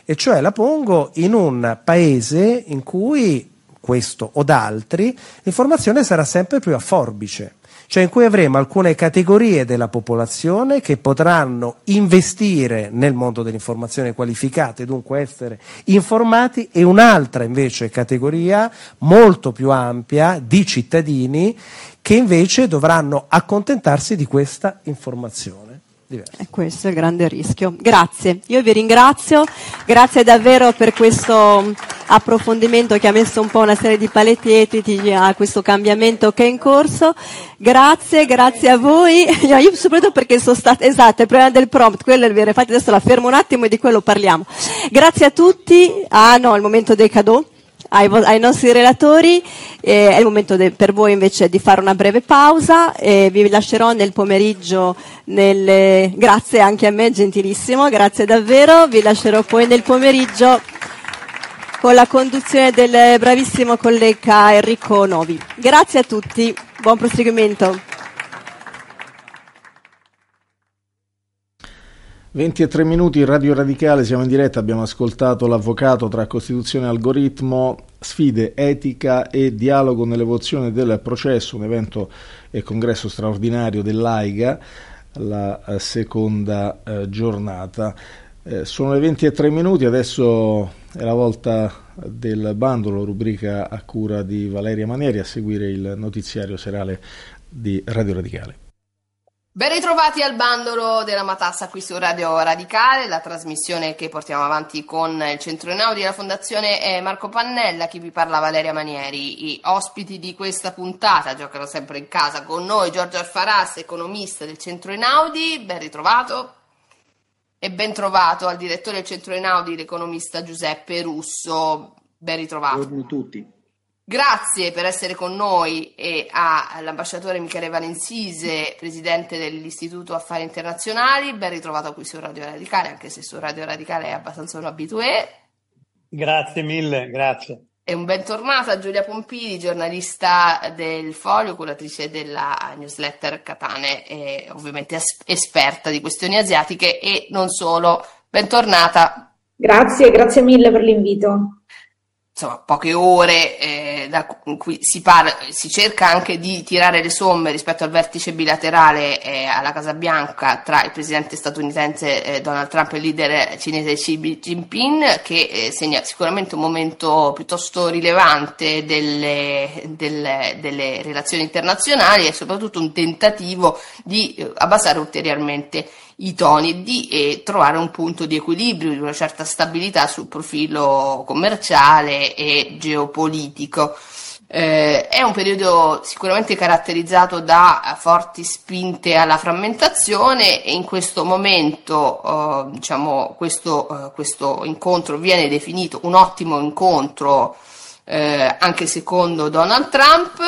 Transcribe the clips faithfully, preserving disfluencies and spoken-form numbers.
e cioè la pongo in un paese in cui, questo o da altri, l'informazione sarà sempre più a forbice, cioè in cui avremo alcune categorie della popolazione che potranno investire nel mondo dell'informazione qualificate, dunque essere informati, e un'altra invece categoria molto più ampia di cittadini che invece dovranno accontentarsi di questa informazione. Diverso. E questo è il grande rischio. Grazie, io vi ringrazio, grazie davvero per questo approfondimento che ha messo un po' una serie di paletti a questo cambiamento che è in corso. Grazie, grazie a voi. Io soprattutto perché sono stata, esatto, il problema del prompt, quello è vero, infatti adesso la fermo un attimo e di quello parliamo. Grazie a tutti. Ah no, il momento dei cadeau. Ai, ai nostri relatori, eh, è il momento de, per voi invece di fare una breve pausa, e vi lascerò nel pomeriggio nelle, grazie anche a me, gentilissimo, grazie davvero, vi lascerò poi nel pomeriggio con la conduzione del bravissimo collega Enrico Novi. Grazie a tutti, buon proseguimento. venti e tre minuti, Radio Radicale, siamo in diretta, abbiamo ascoltato l'avvocato tra Costituzione e algoritmo, sfide, etica e dialogo nell'evoluzione del processo, un evento e congresso straordinario dell'AIGA, la eh, seconda eh, giornata. Eh, sono le venti e tre minuti, adesso è la volta del bandolo, rubrica a cura di Valeria Manieri, a seguire il notiziario serale di Radio Radicale. Ben ritrovati al bandolo della matassa qui su Radio Radicale, la trasmissione che portiamo avanti con il Centro Einaudi e la Fondazione è Marco Pannella, chi vi parla Valeria Manieri. I ospiti di questa puntata giocano sempre in casa con noi Giorgio Alfaras, economista del Centro Einaudi, ben ritrovato, e ben trovato al direttore del Centro Einaudi, l'economista Giuseppe Russo, ben ritrovato. Buongiorno a tutti. Grazie per essere con noi, e all'ambasciatore Michele Valensise, presidente dell'Istituto Affari Internazionali, ben ritrovato qui su Radio Radicale, anche se su Radio Radicale è abbastanza un abitué. Grazie mille, grazie. E un bentornato a Giulia Pompili, giornalista del Foglio, curatrice della newsletter Catane e ovviamente es- esperta di questioni asiatiche e non solo. Bentornata. Grazie, grazie mille per l'invito. Insomma, poche ore eh, da cui si parla, si cerca anche di tirare le somme rispetto al vertice bilaterale eh, alla Casa Bianca tra il presidente statunitense eh, Donald Trump e il leader cinese Xi Jinping, che eh, segna sicuramente un momento piuttosto rilevante delle, delle, delle relazioni internazionali e soprattutto un tentativo di eh, abbassare ulteriormente i toni, di eh, trovare un punto di equilibrio, di una certa stabilità sul profilo commerciale e geopolitico. Eh, è un periodo sicuramente caratterizzato da forti spinte alla frammentazione e in questo momento eh, diciamo questo, eh, questo incontro viene definito un ottimo incontro eh, anche secondo Donald Trump.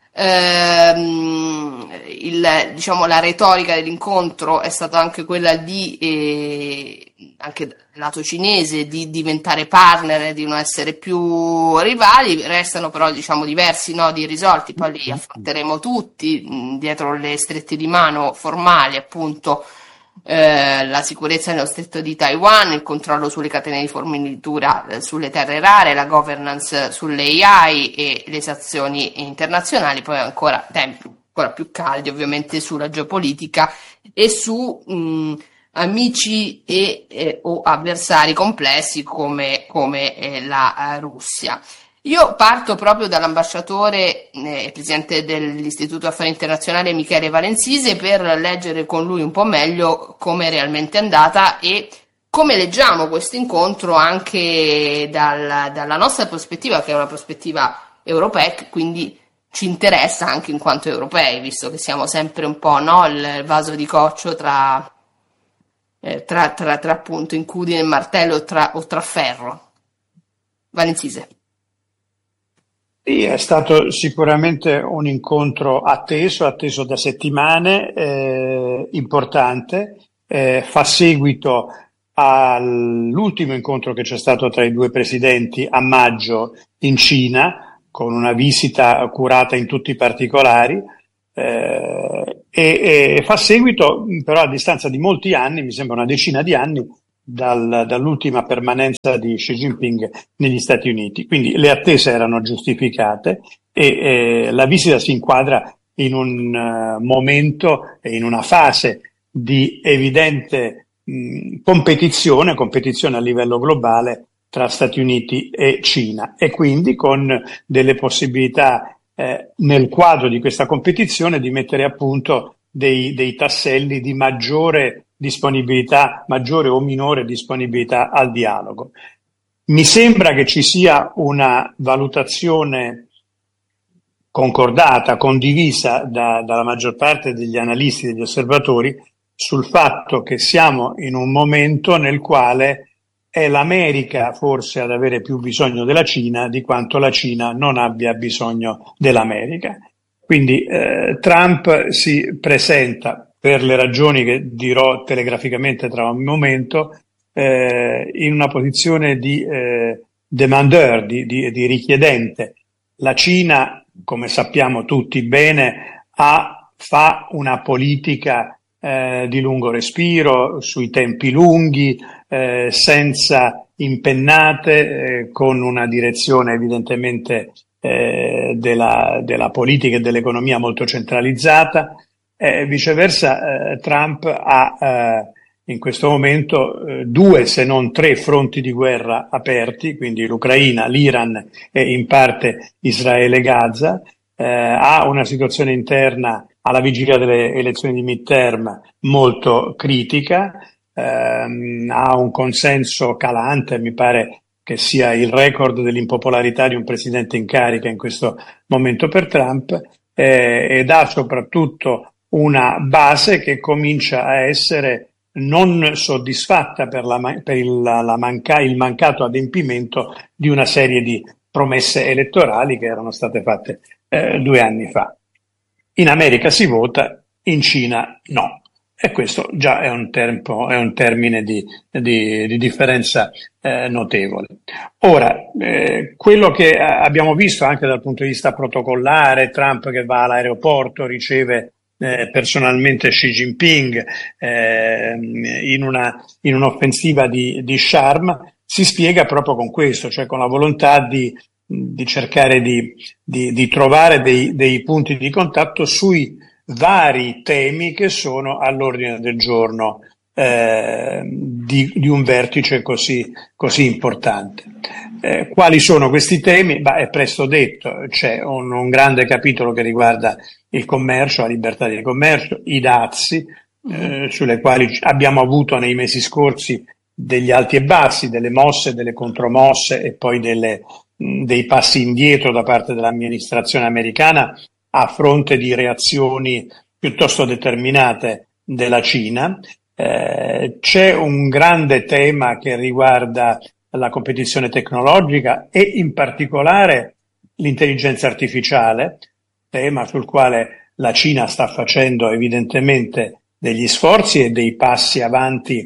Ehm, il, diciamo, la retorica dell'incontro è stata anche quella di eh, anche dal lato cinese di diventare partner, di non essere più rivali. Restano però diciamo diversi nodi irrisolti, poi li affronteremo tutti mh, dietro le strette di mano formali, appunto eh, la sicurezza nello stretto di Taiwan, il controllo sulle catene di fornitura eh, sulle terre rare, la governance sulle A I e le sanzioni internazionali, poi ancora tempi ancora più caldi ovviamente sulla geopolitica e su mh, amici e eh, o avversari complessi come, come eh, la eh, Russia. Io parto proprio dall'ambasciatore e eh, presidente dell'Istituto Affari Internazionali Michele Valensise per leggere con lui un po' meglio come è realmente andata e come leggiamo questo incontro anche dal, dalla nostra prospettiva, che è una prospettiva europea, quindi ci interessa anche in quanto europei, visto che siamo sempre un po', no, il vaso di coccio tra, eh, tra, tra, tra appunto incudine e martello o tra, o tra ferro. Valensise. Sì, è stato sicuramente un incontro atteso, atteso da settimane, eh, importante, eh, fa seguito all'ultimo incontro che c'è stato tra i due presidenti a maggio in Cina, con una visita curata in tutti i particolari, eh, e, e fa seguito però a distanza di molti anni, mi sembra una decina di anni, dal, dall'ultima permanenza di Xi Jinping negli Stati Uniti. Quindi le attese erano giustificate e eh, la visita si inquadra in un uh, momento e in una fase di evidente mh, competizione, competizione a livello globale tra Stati Uniti e Cina, e quindi con delle possibilità eh, nel quadro di questa competizione di mettere a punto dei, dei tasselli di maggiore disponibilità, maggiore o minore disponibilità al dialogo. Mi sembra che ci sia una valutazione concordata, condivisa da, dalla maggior parte degli analisti, degli osservatori, sul fatto che siamo in un momento nel quale è l'America forse ad avere più bisogno della Cina di quanto la Cina non abbia bisogno dell'America. Quindi eh, Trump si presenta, per le ragioni che dirò telegraficamente tra un momento, eh, in una posizione di eh, demandeur, di, di, di richiedente. La Cina, come sappiamo tutti bene, ha, fa una politica eh, di lungo respiro, sui tempi lunghi, eh, senza impennate, eh, con una direzione evidentemente eh, della, della politica e dell'economia molto centralizzata. Eh, viceversa, eh, Trump ha eh, in questo momento eh, due, se non tre fronti di guerra aperti, quindi l'Ucraina, l'Iran e in parte Israele e Gaza, eh, ha una situazione interna alla vigilia delle elezioni di midterm molto critica, ehm, ha un consenso calante, mi pare che sia il record dell'impopolarità di un presidente in carica in questo momento per Trump, eh, ed ha soprattutto una base che comincia a essere non soddisfatta per, la, per il, la manca, il mancato adempimento di una serie di promesse elettorali che erano state fatte eh, due anni fa. In America si vota, in Cina no. E questo già è un, tempo, è un termine di, di, di differenza eh, notevole. Ora, eh, quello che abbiamo visto anche dal punto di vista protocollare, Trump che va all'aeroporto, riceve Eh, personalmente Xi Jinping eh, in, una, in un'offensiva di, di charme, si spiega proprio con questo, cioè con la volontà di, di cercare di, di, di trovare dei, dei punti di contatto sui vari temi che sono all'ordine del giorno eh, di, di un vertice così, così importante. Eh, quali sono questi temi? Beh, è presto detto, c'è un, un grande capitolo che riguarda il commercio, la libertà di commercio, i dazi, eh, sulle quali abbiamo avuto nei mesi scorsi degli alti e bassi, delle mosse, delle contromosse e poi delle, mh, dei passi indietro da parte dell'amministrazione americana a fronte di reazioni piuttosto determinate della Cina. Eh, c'è un grande tema che riguarda la competizione tecnologica e in particolare l'intelligenza artificiale, tema sul quale la Cina sta facendo evidentemente degli sforzi e dei passi avanti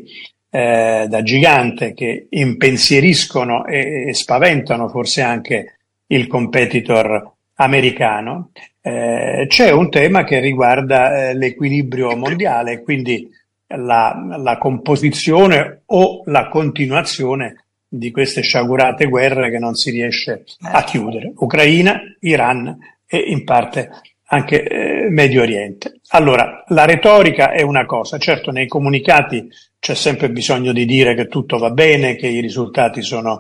eh, da gigante che impensieriscono e, e spaventano forse anche il competitor americano. Eh, c'è un tema che riguarda eh, l'equilibrio mondiale, quindi la, la composizione o la continuazione di queste sciagurate guerre che non si riesce a chiudere. Ucraina, Iran e in parte anche eh, Medio Oriente. Allora, la retorica è una cosa, certo nei comunicati c'è sempre bisogno di dire che tutto va bene, che i risultati sono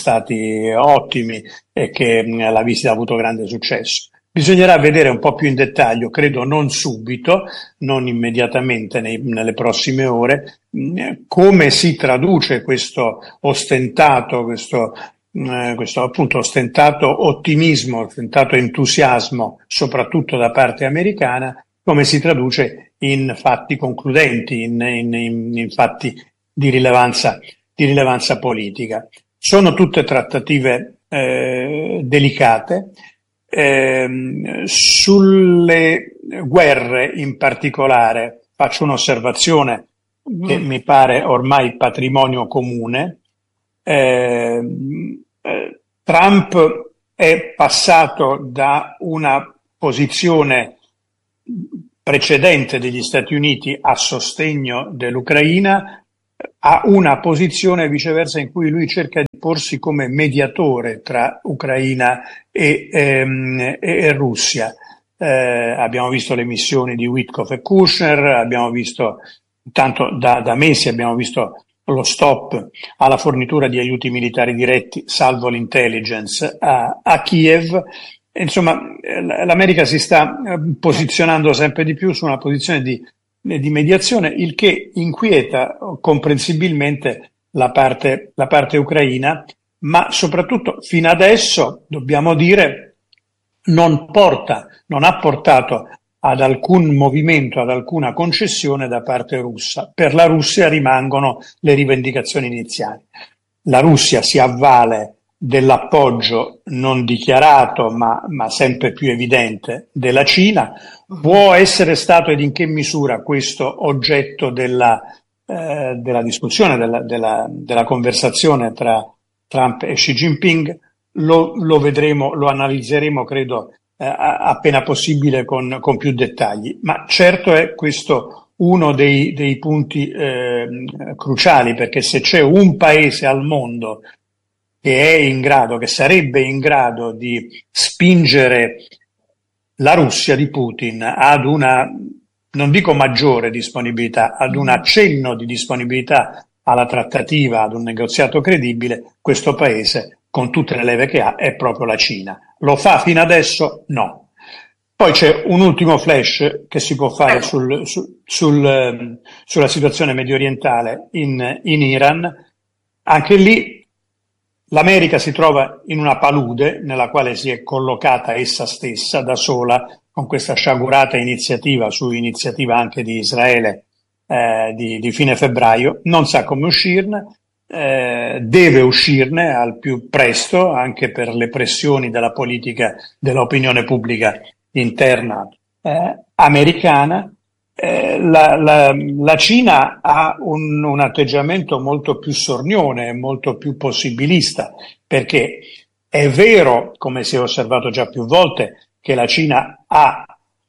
stati ottimi e che mh, la visita ha avuto grande successo. Bisognerà vedere un po' più in dettaglio, credo non subito, non immediatamente nei, nelle prossime ore, mh, come si traduce questo ostentato, questo Eh, questo appunto ostentato ottimismo, ostentato entusiasmo, soprattutto da parte americana, come si traduce in fatti concludenti, in, in, in, in fatti di rilevanza, di rilevanza politica. Sono tutte trattative eh, delicate. Eh, sulle guerre in particolare faccio un'osservazione che mi pare ormai patrimonio comune. Eh, eh, Trump è passato da una posizione precedente degli Stati Uniti a sostegno dell'Ucraina ha una posizione viceversa in cui lui cerca di porsi come mediatore tra Ucraina e, ehm, e, e Russia. Eh, abbiamo visto le missioni di Witkoff e Kushner, abbiamo visto, tanto da, da mesi abbiamo visto lo stop alla fornitura di aiuti militari diretti, salvo l'intelligence, a, a Kiev. Insomma, l'America si sta posizionando sempre di più su una posizione di di mediazione, il che inquieta comprensibilmente la parte, la parte ucraina, ma soprattutto fino adesso, dobbiamo dire, non porta, non ha portato ad alcun movimento, ad alcuna concessione da parte russa. Per la Russia rimangono le rivendicazioni iniziali. La Russia si avvale dell'appoggio non dichiarato ma, ma sempre più evidente della Cina. Può essere stato, ed in che misura, questo oggetto della, eh, della discussione, della, della, della conversazione tra Trump e Xi Jinping? Lo, lo vedremo, lo analizzeremo, credo, eh, appena possibile con, con più dettagli. Ma certo è questo uno dei, dei punti eh, cruciali, perché se c'è un paese al mondo che è in grado, che sarebbe in grado di spingere la Russia di Putin ad una, non dico maggiore disponibilità, ad un accenno di disponibilità alla trattativa, ad un negoziato credibile, questo paese, con tutte le leve che ha, è proprio la Cina. Lo fa fino adesso? No. Poi c'è un ultimo flash che si può fare sul, sul, sul, sulla situazione medio orientale in, in Iran. Anche lì l'America si trova in una palude nella quale si è collocata essa stessa da sola, con questa sciagurata iniziativa, su iniziativa anche di Israele, eh, di, di fine febbraio. Non sa come uscirne, eh, deve uscirne al più presto, anche per le pressioni della politica, dell'opinione pubblica interna eh, americana. Eh, la, la, la Cina ha un, un atteggiamento molto più sornione, molto più possibilista, perché è vero, come si è osservato già più volte, che la Cina ha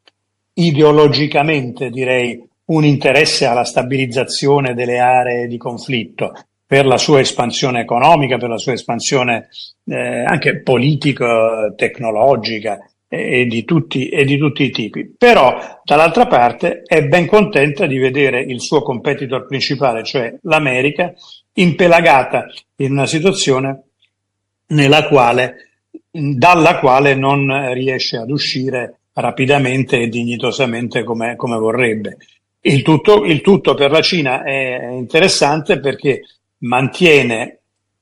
ideologicamente, direi, un interesse alla stabilizzazione delle aree di conflitto per la sua espansione economica, per la sua espansione eh, anche politico, tecnologica, e di tutti e di tutti i tipi. Però dall'altra parte è ben contenta di vedere il suo competitor principale, cioè l'America, impelagata in una situazione nella quale dalla quale non riesce ad uscire rapidamente e dignitosamente come, come vorrebbe. Il tutto, il tutto per la Cina è interessante perché mantiene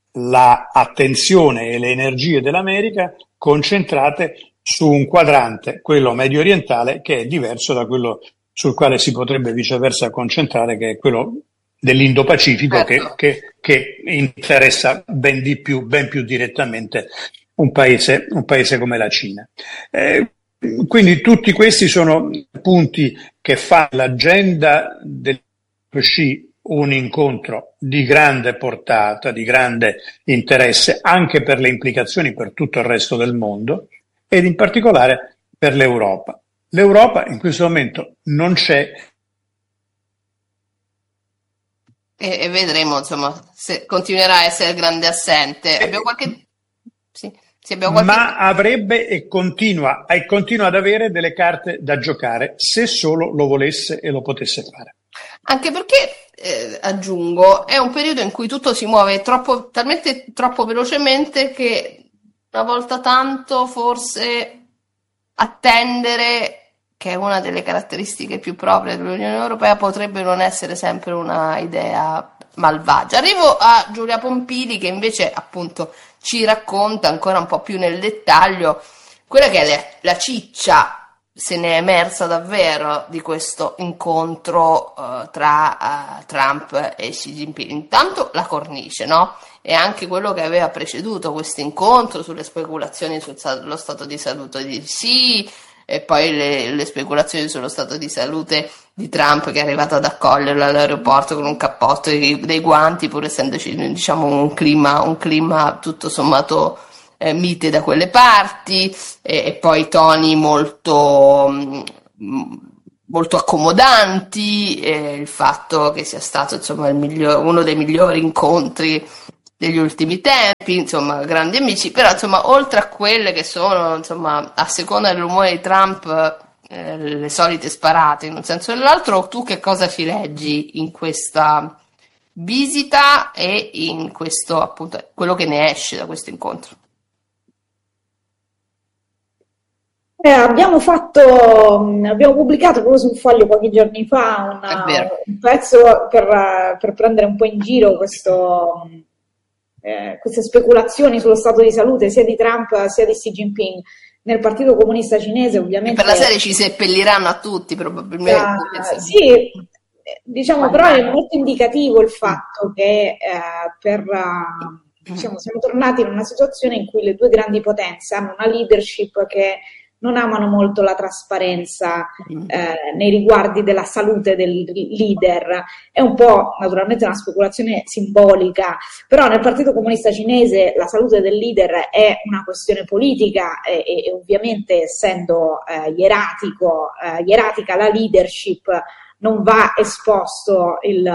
la attenzione e le energie dell'America concentrate su un quadrante, quello medio orientale, che è diverso da quello sul quale si potrebbe viceversa concentrare, che è quello dell'Indo-Pacifico, che, che, che interessa ben di più, ben più direttamente un paese, un paese come la Cina. Eh, quindi tutti questi sono punti che fa l'agenda del Xi un incontro di grande portata, di grande interesse, anche per le implicazioni per tutto il resto del mondo, ed in particolare per l'Europa. L'Europa in questo momento non c'è. E, e vedremo, insomma, se continuerà a essere il grande assente. Abbiamo qualche... Sì, sì, abbiamo qualche... Ma avrebbe e continua, e continua ad avere delle carte da giocare, se solo lo volesse e lo potesse fare. Anche perché, eh, aggiungo, è un periodo in cui tutto si muove troppo, talmente troppo velocemente che una volta tanto forse attendere, che è una delle caratteristiche più proprie dell'Unione Europea, potrebbe non essere sempre una idea malvagia. Arrivo a Giulia Pompili, che invece appunto ci racconta ancora un po' più nel dettaglio quella che è la, la ciccia, se ne è emersa davvero, di questo incontro uh, tra uh, Trump e Xi Jinping. Intanto la cornice, no? E anche quello che aveva preceduto questo incontro sulle speculazioni sullo stato di salute di Xi, e poi le, le speculazioni sullo stato di salute di Trump, che è arrivato ad accoglierlo all'aeroporto con un cappotto e dei guanti, pur essendoci, diciamo, un clima, un clima tutto sommato eh, mite da quelle parti, e, e poi toni molto mh, molto accomodanti, eh, il fatto che sia stato insomma il miglior, uno dei migliori incontri degli ultimi tempi, insomma grandi amici, però insomma oltre a quelle che sono insomma a seconda del rumore di Trump eh, le solite sparate in un senso o nell'altro, tu che cosa ci leggi in questa visita e in questo appunto quello che ne esce da questo incontro? Eh, abbiamo fatto, abbiamo pubblicato proprio sul Foglio pochi giorni fa una, un pezzo per, per prendere un po' in giro questo, eh, queste speculazioni sullo stato di salute sia di Trump sia di Xi Jinping nel Partito Comunista Cinese. Ovviamente e per la serie ci seppelliranno a tutti probabilmente. Uh, sì, diciamo, però è molto indicativo il fatto che eh, per... Uh, diciamo, siamo tornati in una situazione in cui le due grandi potenze hanno una leadership che non amano molto la trasparenza eh, nei riguardi della salute del leader. È un po' naturalmente una speculazione simbolica, però nel Partito Comunista Cinese la salute del leader è una questione politica e, e ovviamente essendo eh, ieratico, eh, ieratica la leadership, non va esposto il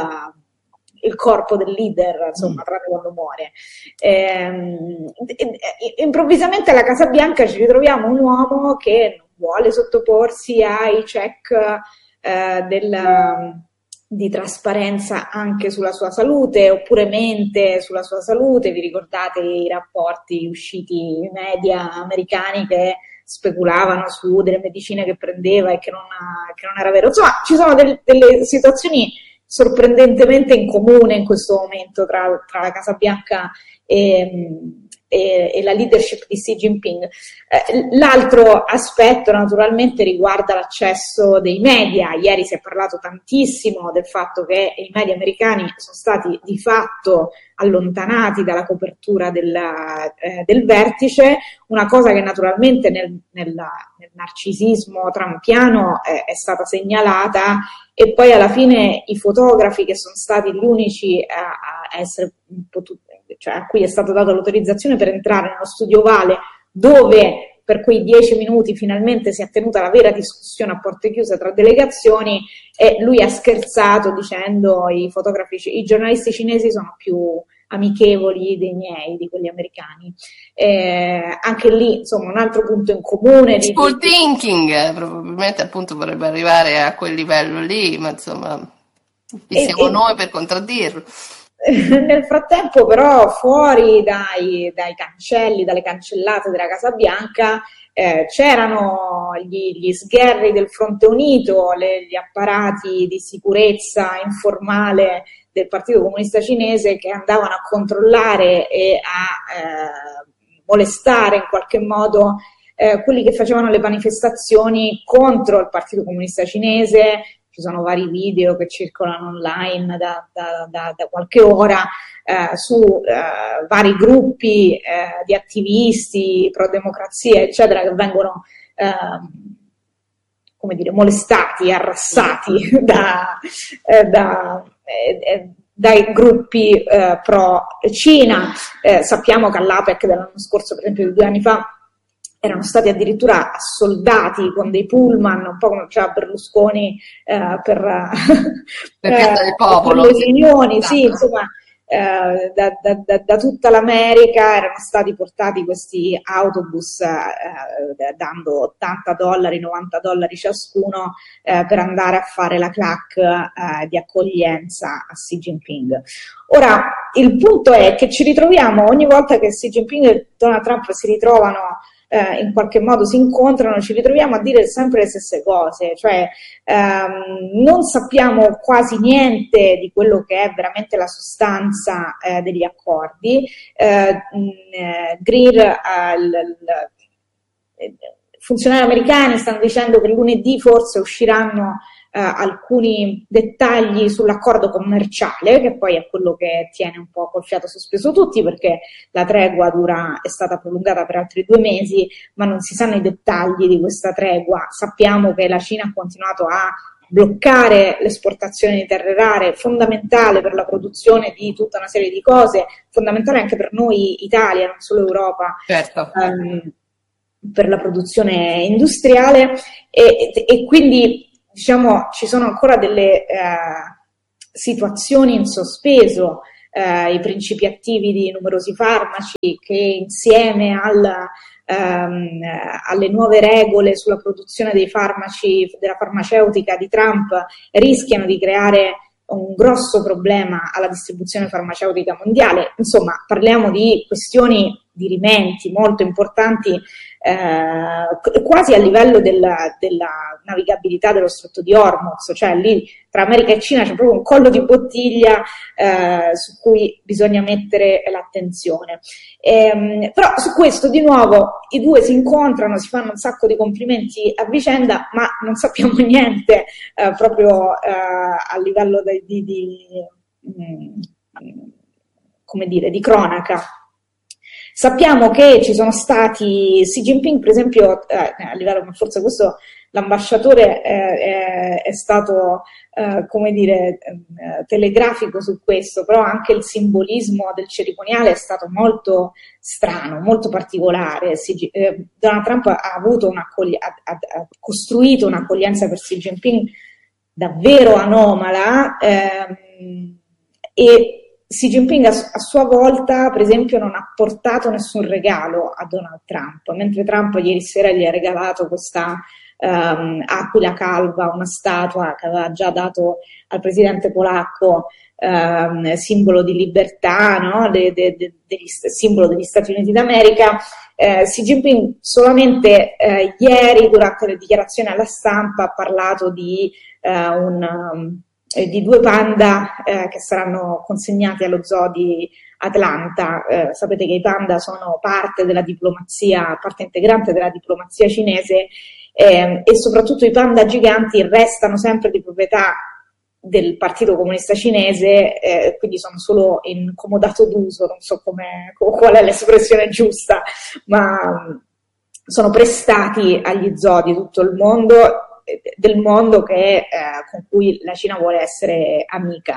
il corpo del leader, insomma, tranne quando muore. Ehm, improvvisamente alla Casa Bianca ci ritroviamo un uomo che non vuole sottoporsi ai check eh, del, di trasparenza anche sulla sua salute, oppure mente sulla sua salute. Vi ricordate i rapporti usciti in media americani che speculavano su delle medicine che prendeva e che non, che non era vero. Insomma, ci sono del, delle situazioni sorprendentemente in comune in questo momento tra, tra la Casa Bianca e, e, e la leadership di Xi Jinping. Eh, l'altro aspetto naturalmente riguarda l'accesso dei media. Ieri si è parlato tantissimo del fatto che i media americani sono stati di fatto allontanati dalla copertura della, eh, del vertice, una cosa che naturalmente nel, nel, nel narcisismo trumpiano eh, è stata segnalata, e poi alla fine i fotografi che sono stati gli unici a, a essere potuti, cioè a cui è stata data l'autorizzazione per entrare nello studio ovale, dove per quei dieci minuti finalmente si è tenuta la vera discussione a porte chiuse tra delegazioni, e lui ha scherzato dicendo i fotografi, i giornalisti cinesi sono più amichevoli dei miei, di quelli americani. Eh, anche lì, insomma, un altro punto in comune. School di... thinking, eh, probabilmente appunto vorrebbe arrivare a quel livello lì, ma insomma, chi e, siamo e... noi per contraddirlo? Nel frattempo però fuori dai, dai cancelli, dalle cancellate della Casa Bianca eh, c'erano gli, gli sgherri del Fronte Unito, le, gli apparati di sicurezza informale del Partito Comunista Cinese che andavano a controllare e a eh, molestare in qualche modo eh, quelli che facevano le manifestazioni contro il Partito Comunista Cinese. Ci sono vari video che circolano online da, da, da, da qualche ora eh, su eh, vari gruppi eh, di attivisti pro democrazia, eccetera, che vengono eh, come dire, molestati, arrassati da, eh, da, eh, dai gruppi eh, pro Cina. Eh, sappiamo che all'APEC dell'anno scorso, per esempio di due anni fa, erano stati addirittura assoldati con dei pullman, un po' come faceva Berlusconi eh, per, per, eh, del popolo, per le riunioni, esatto. Sì, insomma, eh, da, da, da, da tutta l'America erano stati portati questi autobus eh, dando ottanta dollari, novanta dollari ciascuno eh, per andare a fare la clac eh, di accoglienza a Xi Jinping. Ora, il punto è che ci ritroviamo ogni volta che Xi Jinping e Donald Trump si ritrovano Eh, in qualche modo si incontrano, ci ritroviamo a dire sempre le stesse cose, cioè ehm, non sappiamo quasi niente di quello che è veramente la sostanza eh, degli accordi. Eh, mh, Greer, eh, l, l, funzionari americani stanno dicendo che lunedì forse usciranno Uh, alcuni dettagli sull'accordo commerciale, che poi è quello che tiene un po' col fiato sospeso tutti, perché la tregua dura, è stata prolungata per altri due mesi, ma non si sanno i dettagli di questa tregua. Sappiamo che la Cina ha continuato a bloccare l'esportazione di terre rare, fondamentale per la produzione di tutta una serie di cose, fondamentale anche per noi Italia, non solo Europa. Certo. Um, per la produzione industriale, e, e quindi diciamo, ci sono ancora delle eh, situazioni in sospeso, eh, i principi attivi di numerosi farmaci che insieme al, ehm, alle nuove regole sulla produzione dei farmaci della farmaceutica di Trump rischiano di creare un grosso problema alla distribuzione farmaceutica mondiale. Insomma, parliamo di questioni dirimenti molto importanti, eh, quasi a livello della, della navigabilità dello stretto di Hormuz, cioè lì tra America e Cina c'è proprio un collo di bottiglia eh, su cui bisogna mettere l'attenzione. Ehm, però su questo di nuovo i due si incontrano, si fanno un sacco di complimenti a vicenda, ma non sappiamo niente eh, proprio eh, a livello di, di, di mh, come dire, di cronaca. Sappiamo che ci sono stati, Xi Jinping per esempio, eh, a livello, forse questo l'ambasciatore eh, è, è stato, eh, come dire, eh, telegrafico su questo, però anche il simbolismo del cerimoniale è stato molto strano, molto particolare. Xi, eh, Donald Trump ha, avuto un'accogli- ha, ha, ha costruito un'accoglienza per Xi Jinping davvero anomala, ehm, e Xi Jinping a, a sua volta, per esempio, non ha portato nessun regalo a Donald Trump, mentre Trump ieri sera gli ha regalato questa um, aquila calva, una statua che aveva già dato al presidente polacco, um, simbolo di libertà, no? de, de, de, degli, simbolo degli Stati Uniti d'America. Eh, Xi Jinping solamente eh, ieri, durante le dichiarazioni alla stampa, ha parlato di eh, un... Um, di due panda eh, che saranno consegnati allo zoo di Atlanta. Eh, sapete che i panda sono parte della diplomazia, parte integrante della diplomazia cinese, eh, e soprattutto i panda giganti restano sempre di proprietà del Partito Comunista Cinese, eh, quindi sono solo in comodato d'uso, non so come, qual è l'espressione giusta, ma sono prestati agli zoo di tutto il mondo, del mondo che, eh, con cui la Cina vuole essere amica.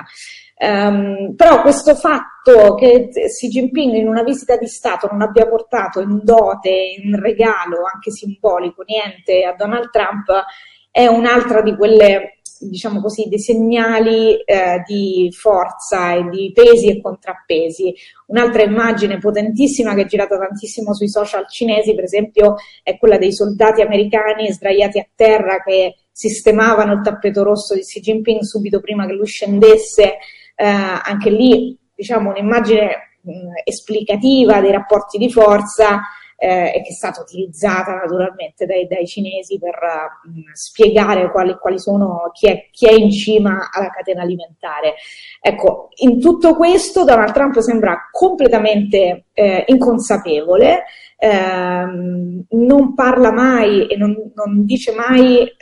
Um, però questo fatto che Xi Jinping in una visita di Stato non abbia portato in dote, in regalo anche simbolico, niente a Donald Trump, è un'altra di quelle, diciamo così, dei segnali eh, di forza e di pesi e contrappesi. Un'altra immagine potentissima che è girata tantissimo sui social cinesi, per esempio, è quella dei soldati americani sdraiati a terra che sistemavano il tappeto rosso di Xi Jinping subito prima che lui scendesse. Eh, anche lì, diciamo, un'immagine mh, esplicativa dei rapporti di forza, eh, e che è stata utilizzata naturalmente dai, dai cinesi per uh, spiegare quali, quali sono, chi è, chi è in cima alla catena alimentare. Ecco, in tutto questo Donald Trump sembra completamente eh, inconsapevole, ehm, non parla mai e non, non dice mai eh,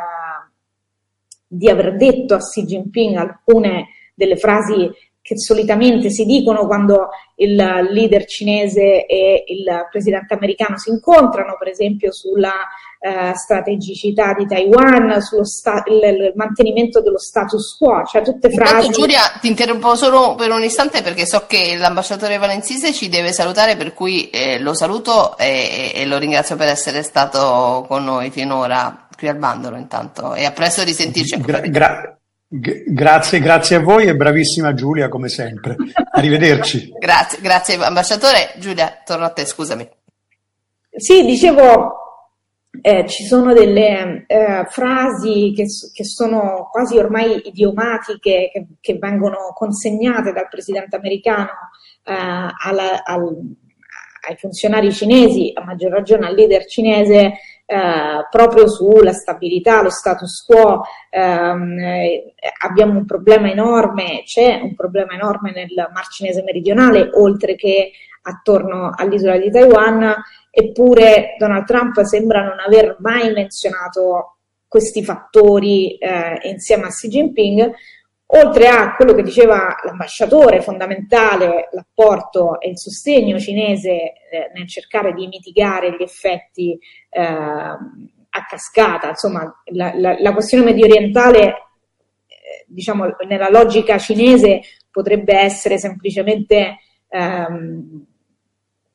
di aver detto a Xi Jinping alcune delle frasi che solitamente si dicono quando il leader cinese e il presidente americano si incontrano, per esempio sulla eh, strategicità di Taiwan, sullo sta- il, il mantenimento dello status quo, cioè tutte frasi... Intanto, Giulia, ti interrompo solo per un istante perché so che l'ambasciatore Valenzise ci deve salutare, per cui eh, lo saluto e, e lo ringrazio per essere stato con noi finora qui al Bandolo intanto, e a presto di sentirci. Gra- gra- Grazie, grazie a voi e bravissima Giulia come sempre. Arrivederci. Grazie, grazie ambasciatore. Giulia, torno a te, scusami. Sì, dicevo, eh, ci sono delle eh, frasi che, che sono quasi ormai idiomatiche, che, che vengono consegnate dal presidente americano eh, alla, al, ai funzionari cinesi, a maggior ragione al leader cinese, Eh, proprio sulla stabilità, lo status quo. ehm, eh, abbiamo un problema enorme, c'è un problema enorme nel Mar Cinese meridionale, oltre che attorno all'isola di Taiwan, eppure Donald Trump sembra non aver mai menzionato questi fattori eh, insieme a Xi Jinping, oltre a quello che diceva l'ambasciatore, fondamentale l'apporto e il sostegno cinese eh, nel cercare di mitigare gli effetti eh, a cascata. Insomma, la, la, la questione medio orientale, eh, diciamo, nella logica cinese potrebbe essere semplicemente ehm,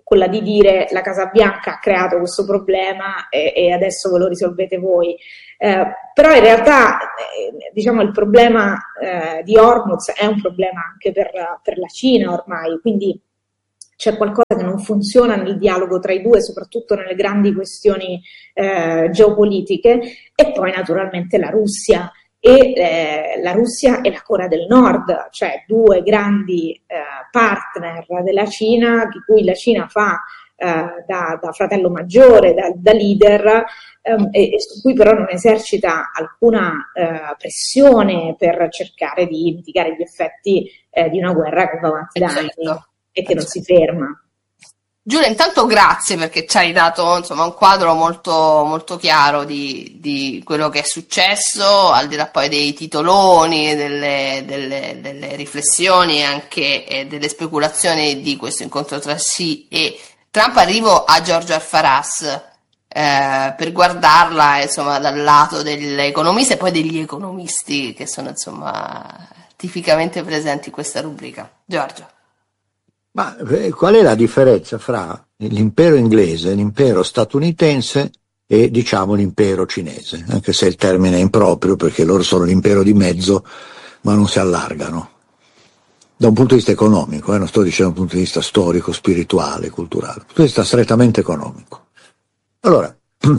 quella di dire la Casa Bianca ha creato questo problema e, e adesso ve lo risolvete voi. Eh, però in realtà eh, diciamo il problema eh, di Hormuz è un problema anche per, per la Cina ormai, quindi c'è qualcosa che non funziona nel dialogo tra i due, soprattutto nelle grandi questioni eh, geopolitiche, e poi naturalmente la Russia. E eh, la Russia e la Corea del Nord, cioè due grandi eh, partner della Cina, di cui la Cina fa eh, da, da fratello maggiore, da, da leader, ehm, e, e su cui però non esercita alcuna eh, pressione per cercare di mitigare gli effetti eh, di una guerra che va avanti da anni e che non si ferma. Giulia, intanto grazie perché ci hai dato insomma un quadro molto, molto chiaro di, di quello che è successo, al di là poi dei titoloni, delle, delle, delle riflessioni e anche eh, delle speculazioni di questo incontro tra Xi e Trump. Arrivo a Giorgia Alfaras eh, per guardarla insomma dal lato dell'economista e poi degli economisti che sono insomma tipicamente presenti in questa rubrica. Giorgia. Ma eh, qual è la differenza fra l'impero inglese, l'impero statunitense e diciamo l'impero cinese? Anche se il termine è improprio perché loro sono l'impero di mezzo ma non si allargano. Da un punto di vista economico, eh, non sto dicendo da un punto di vista storico, spirituale, culturale, da un punto di vista strettamente economico. Allora,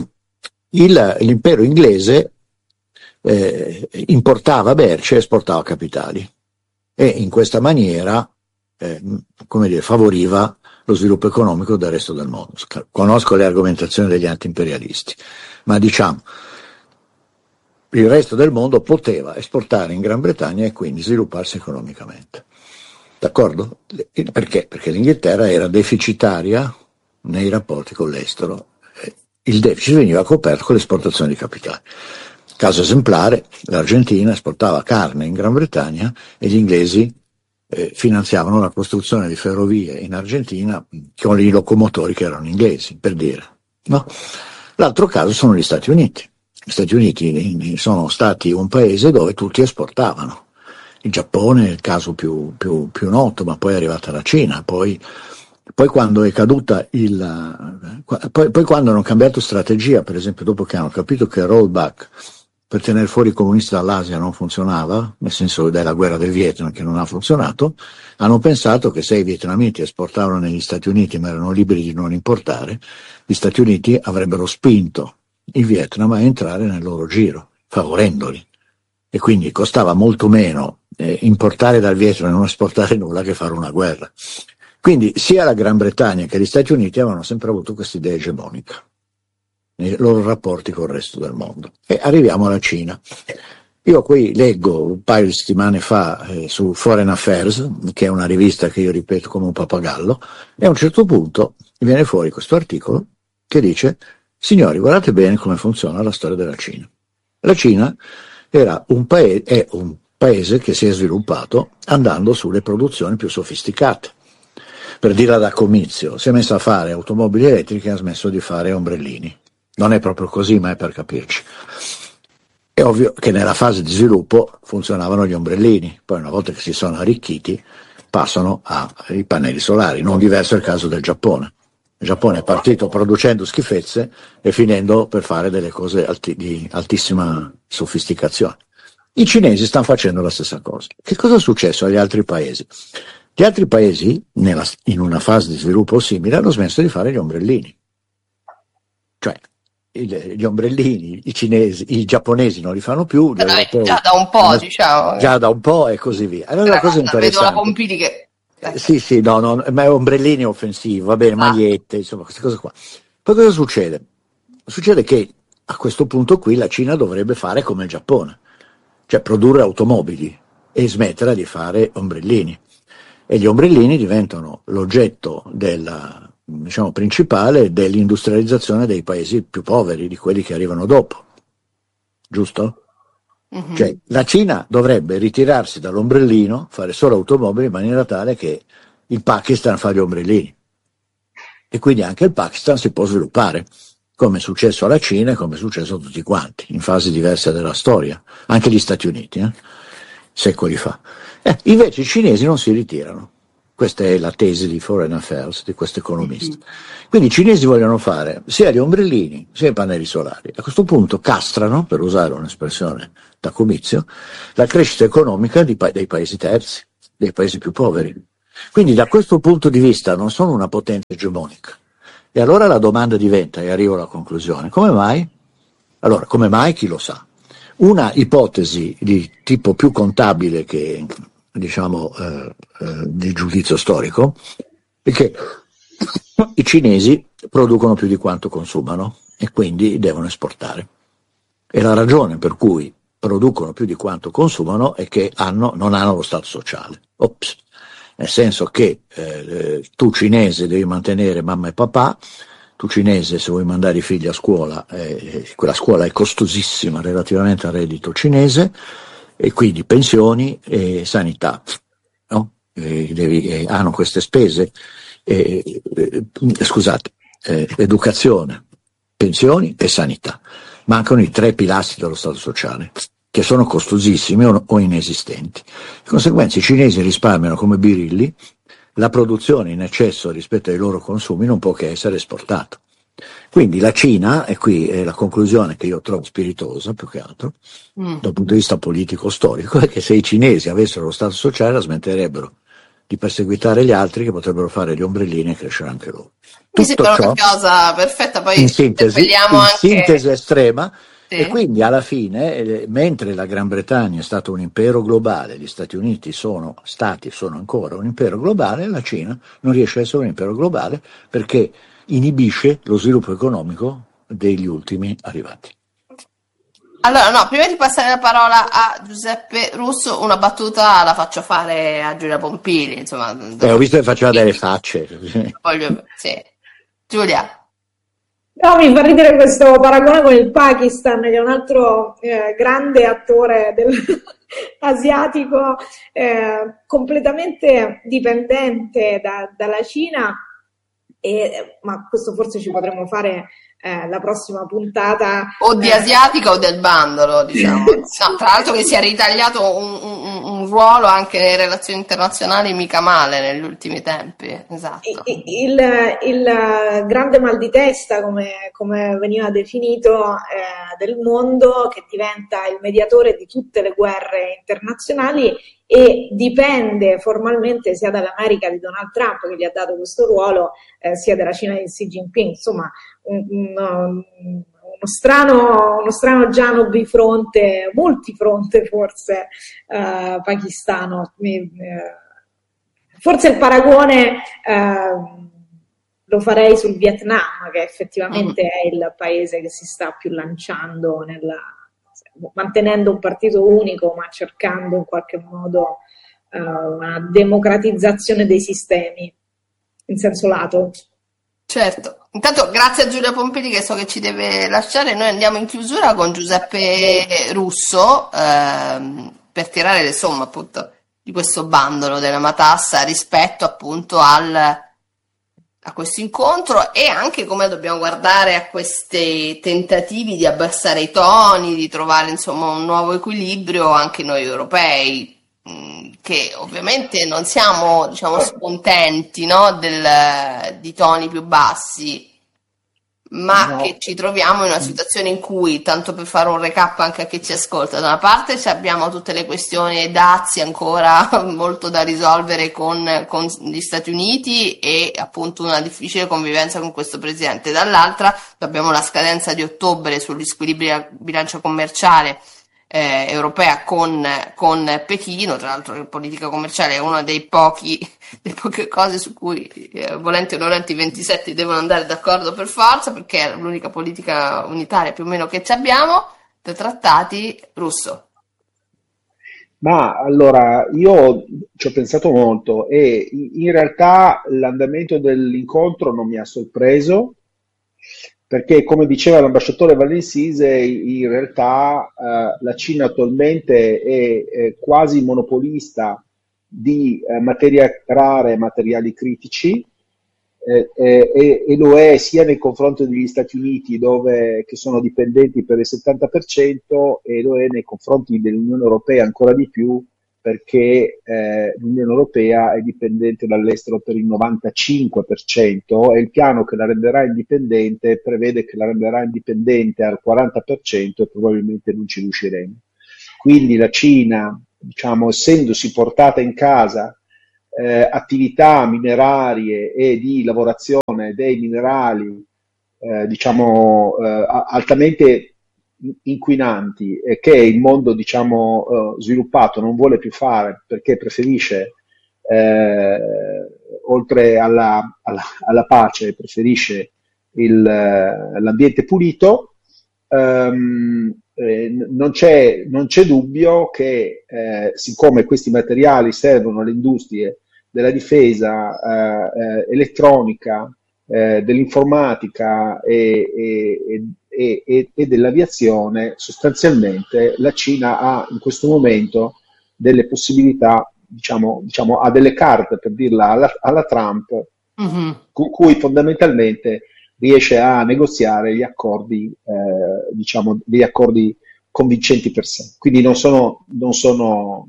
il, l'impero inglese eh, importava merci e esportava capitali e in questa maniera Eh, come dire, favoriva lo sviluppo economico del resto del mondo. Conosco le argomentazioni degli anti-imperialisti, ma diciamo il resto del mondo poteva esportare in Gran Bretagna e quindi svilupparsi economicamente. D'accordo? Perché? Perché l'Inghilterra era deficitaria nei rapporti con l'estero. Il deficit veniva coperto con l'esportazione di capitali. Caso esemplare, l'Argentina esportava carne in Gran Bretagna e gli inglesi Eh, finanziavano la costruzione di ferrovie in Argentina con i locomotori che erano inglesi, per dire. No? L'altro caso sono gli Stati Uniti. Gli Stati Uniti sono stati un paese dove tutti esportavano. Il Giappone è il caso più, più, più noto, ma poi è arrivata la Cina. Poi, poi quando è caduta il... Poi, poi quando hanno cambiato strategia, per esempio dopo che hanno capito che il rollback per tenere fuori i comunisti dall'Asia non funzionava, nel senso della guerra del Vietnam che non ha funzionato, hanno pensato che se i vietnamiti esportavano negli Stati Uniti ma erano liberi di non importare, gli Stati Uniti avrebbero spinto il Vietnam a entrare nel loro giro, favorendoli. E quindi costava molto meno eh, importare dal Vietnam e non esportare nulla che fare una guerra. Quindi sia la Gran Bretagna che gli Stati Uniti avevano sempre avuto questa idea egemonica nei loro rapporti con il resto del mondo. E arriviamo alla Cina. Io qui leggo un paio di settimane fa eh, su Foreign Affairs, che è una rivista che io ripeto come un pappagallo, e a un certo punto viene fuori questo articolo che dice: signori, guardate bene come funziona la storia della Cina. La Cina era un paese, è un paese che si è sviluppato andando sulle produzioni più sofisticate. Per dirla da comizio, si è messa a fare automobili elettriche e ha smesso di fare ombrellini. Non è proprio così, ma è per capirci. È ovvio che nella fase di sviluppo funzionavano gli ombrellini, poi una volta che si sono arricchiti passano ai pannelli solari, non diverso è il caso del Giappone. Il Giappone è partito producendo schifezze e finendo per fare delle cose alti, di altissima sofisticazione. I cinesi stanno facendo la stessa cosa. Che cosa è successo agli altri paesi? Gli altri paesi, nella, in una fase di sviluppo simile, hanno smesso di fare gli ombrellini. Cioè, il, gli ombrellini, i cinesi, i giapponesi non li fanno più. Però già da un po', hanno, diciamo. Già da un po' e così via. Allora, la cosa interessante. Vedo la Pompili che... Eh, sì, sì, no, no, ma ombrellini offensivo, va bene, ah. magliette, insomma, queste cose qua. Poi cosa succede? Succede che a questo punto qui la Cina dovrebbe fare come il Giappone, cioè produrre automobili e smettere di fare ombrellini. E gli ombrellini diventano l'oggetto della, diciamo, principale dell'industrializzazione dei paesi più poveri, di quelli che arrivano dopo. Giusto? Mm-hmm. Cioè, la Cina dovrebbe ritirarsi dall'ombrellino, fare solo automobili in maniera tale che il Pakistan fa gli ombrellini. E quindi anche il Pakistan si può sviluppare, come è successo alla Cina e come è successo a tutti quanti, in fasi diverse della storia. Anche gli Stati Uniti, eh? secoli fa. Eh, invece i cinesi non si ritirano. Questa è la tesi di Foreign Affairs di questo economista. Quindi i cinesi vogliono fare sia gli ombrellini sia i pannelli solari. A questo punto castrano, per usare un'espressione da comizio, la crescita economica di pa- dei paesi terzi, dei paesi più poveri. Quindi da questo punto di vista non sono una potenza egemonica. E allora la domanda diventa, e arrivo alla conclusione, come mai? Allora, come mai? Chi lo sa? Una ipotesi di tipo più contabile che, diciamo, eh, eh, di giudizio storico è che i cinesi producono più di quanto consumano e quindi devono esportare. E la ragione per cui producono più di quanto consumano è che hanno, non hanno lo stato sociale. Ops. Nel senso che eh, tu cinese devi mantenere mamma e papà, tu cinese se vuoi mandare i figli a scuola, eh, quella scuola è costosissima relativamente al reddito cinese, e quindi pensioni e sanità, no? E devi, eh, hanno queste spese, eh, eh, scusate, eh, educazione, pensioni e sanità. Mancano i tre pilastri dello Stato sociale, che sono costosissimi o, o inesistenti. Di conseguenza i cinesi risparmiano come birilli, la produzione in eccesso rispetto ai loro consumi non può che essere esportata. Quindi la Cina, e qui è la conclusione che io trovo spiritosa più che altro, mm. dal punto di vista politico-storico, è che se i cinesi avessero lo Stato sociale la smetterebbero di perseguitare gli altri, che potrebbero fare gli ombrellini e crescere anche loro. Mi sembra una cosa perfetta, poi in sintesi, in anche... sintesi estrema, sì. E quindi alla fine, eh, mentre la Gran Bretagna è stato un impero globale, gli Stati Uniti sono stati, sono ancora un impero globale, la Cina non riesce a essere un impero globale perché inibisce lo sviluppo economico degli ultimi arrivati. Allora, no, prima di passare la parola a Giuseppe Russo, una battuta la faccio fare a Giulia Pompili, insomma. Eh, ho visto che faceva delle facce. Voglio, sì. Giulia. No, mi fa ridere questo paragone con il Pakistan, che è un altro eh, grande attore del... asiatico, eh, completamente dipendente da, dalla Cina, e, ma questo forse ci potremmo fare eh, la prossima puntata. O di eh, asiatica o del bandolo, diciamo. No, tra l'altro che si è ritagliato un, un, un ruolo anche nelle relazioni internazionali mica male negli ultimi tempi. Esatto. Il, il, il grande mal di testa, come, come veniva definito, eh, del mondo, che diventa il mediatore di tutte le guerre internazionali e dipende formalmente sia dall'America di Donald Trump, che gli ha dato questo ruolo, eh, sia dalla Cina di Xi Jinping. Insomma, un, un, uno strano, uno strano Giano bifronte, multifronte forse, eh, pakistano. Mi, eh, forse il paragone eh, lo farei sul Vietnam, che effettivamente è il paese che si sta più lanciando nella... mantenendo un partito unico, ma cercando in qualche modo uh, una democratizzazione dei sistemi in senso lato. Certo. Intanto grazie a Giulia Pompili, che so che ci deve lasciare. Noi andiamo in chiusura con Giuseppe Russo ehm, per tirare le somme appunto di questo bandolo della matassa rispetto appunto al a questo incontro, e anche come dobbiamo guardare a questi tentativi di abbassare i toni, di trovare insomma un nuovo equilibrio anche noi europei, che ovviamente non siamo, diciamo, scontenti, no, del, di toni più bassi, ma no, che ci troviamo in una situazione in cui, tanto per fare un recap anche a chi ci ascolta, da una parte abbiamo tutte le questioni dazi ancora molto da risolvere con, con gli Stati Uniti e appunto una difficile convivenza con questo presidente, dall'altra abbiamo la scadenza di ottobre sugli squilibri a bilancia commerciale eh, europea con, con Pechino. Tra l'altro la politica commerciale è una dei pochi le poche cose su cui eh, volenti o nolenti i ventisette devono andare d'accordo per forza, perché è l'unica politica unitaria più o meno che ci abbiamo. Dei trattati. Russo. Ma allora io ci ho pensato molto e in realtà l'andamento dell'incontro non mi ha sorpreso, perché come diceva l'ambasciatore Vallensise, in realtà eh, la Cina attualmente è, è quasi monopolista di eh, materie rare e materiali critici, eh, eh, e lo è sia nei confronti degli Stati Uniti, dove, che sono dipendenti per il settanta per cento, e lo è nei confronti dell'Unione Europea ancora di più, perché eh, l'Unione Europea è dipendente dall'estero per il novantacinque per cento e il piano che la renderà indipendente prevede che la renderà indipendente al quaranta per cento e probabilmente non ci riusciremo. Quindi la Cina, diciamo, essendosi portata in casa eh, attività minerarie e di lavorazione dei minerali, eh, diciamo, eh, altamente inquinanti e che il mondo, diciamo, uh, sviluppato non vuole più fare perché preferisce, eh, oltre alla, alla, alla pace, preferisce il, l'ambiente pulito, um, eh, non, c'è, non c'è dubbio che eh, siccome questi materiali servono alle industrie della difesa, eh, eh, elettronica, eh, dell'informatica e, e, e, e, e dell'aviazione, sostanzialmente la Cina ha in questo momento delle possibilità, diciamo, diciamo ha delle carte, per dirla alla, alla Trump, mm-hmm. con cui fondamentalmente riesce a negoziare gli accordi, eh, diciamo, degli accordi convincenti per sé. Quindi non sono, non sono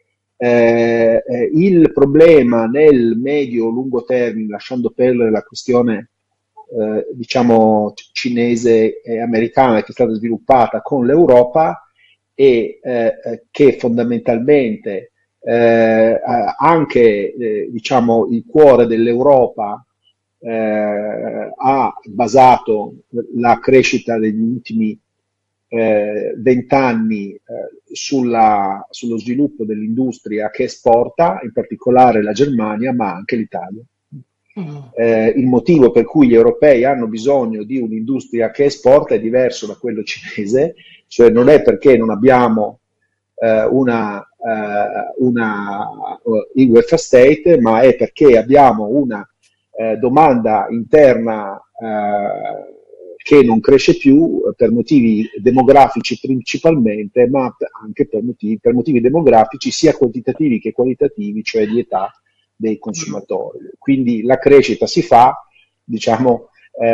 Eh, eh, il problema nel medio-lungo termine, lasciando perdere la questione eh, diciamo cinese e americana che è stata sviluppata con l'Europa, e eh, che fondamentalmente eh, anche eh, diciamo il cuore dell'Europa eh, ha basato la crescita degli ultimi vent'anni eh, sulla, sullo sviluppo dell'industria che esporta, in particolare la Germania, ma anche l'Italia. Mm. Eh, il motivo per cui gli europei hanno bisogno di un'industria che esporta è diverso da quello cinese, cioè non è perché non abbiamo eh, una, eh, una uh, welfare state, ma è perché abbiamo una eh, domanda interna eh, che non cresce più per motivi demografici principalmente, ma anche per motivi, per motivi demografici sia quantitativi che qualitativi, cioè di età dei consumatori. Quindi la crescita si fa, diciamo,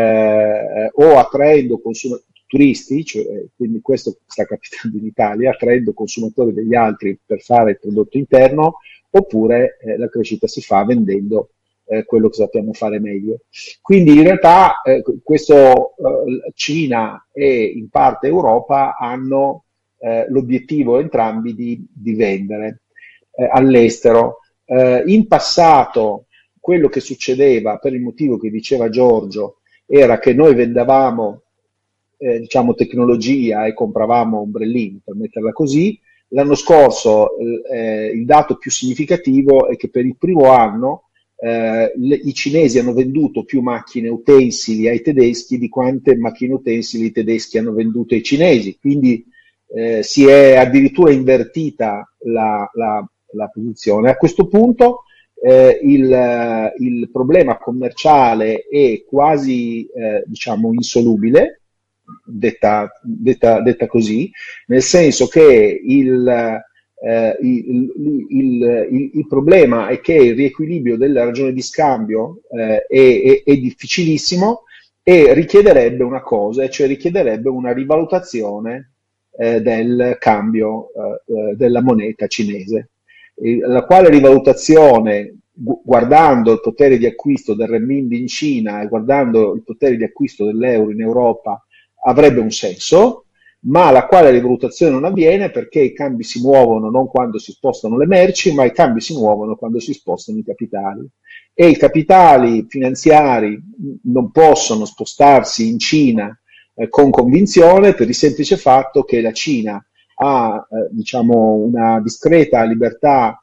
eh, o attraendo consum- turisti, cioè, quindi questo sta capitando in Italia, attraendo consumatori degli altri per fare il prodotto interno, oppure eh, la crescita si fa vendendo Eh, quello che sappiamo fare meglio. Quindi in realtà eh, questo eh, Cina e in parte Europa hanno eh, l'obiettivo entrambi di, di vendere eh, all'estero. Eh, in passato quello che succedeva, per il motivo che diceva Giorgio, era che noi vendavamo eh, diciamo tecnologia e compravamo ombrellini, per metterla così. L'anno scorso eh, il dato più significativo è che per il primo anno Uh, le, i cinesi hanno venduto più macchine utensili ai tedeschi di quante macchine utensili i tedeschi hanno venduto ai cinesi, quindi eh, si è addirittura invertita la, la, la posizione. A questo punto eh, il, il problema commerciale è quasi eh, diciamo insolubile, detta, detta, detta così, nel senso che il Uh, il, il, il, il problema è che il riequilibrio della ragione di scambio uh, è, è, è difficilissimo e richiederebbe una cosa, cioè richiederebbe una rivalutazione uh, del cambio uh, della moneta cinese, e la quale rivalutazione, gu- guardando il potere di acquisto del renminbi in Cina e guardando il potere di acquisto dell'euro in Europa, avrebbe un senso, ma la quale rivalutazione non avviene perché i cambi si muovono non quando si spostano le merci, ma i cambi si muovono quando si spostano i capitali. E i capitali finanziari non possono spostarsi in Cina eh, con convinzione per il semplice fatto che la Cina ha eh, diciamo una discreta libertà,